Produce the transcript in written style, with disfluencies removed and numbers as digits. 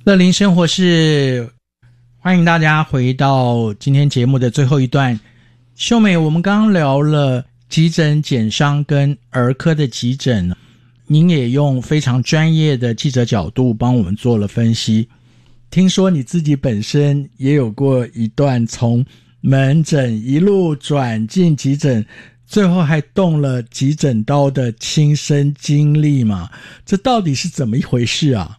乐龄生活室，欢迎大家回到今天节目的最后一段。秀美，我们刚刚聊了急诊检伤跟儿科的急诊，您也用非常专业的记者角度帮我们做了分析。听说你自己本身也有过一段从门诊一路转进急诊，最后还动了急诊刀的亲身经历嘛？这到底是怎么一回事啊？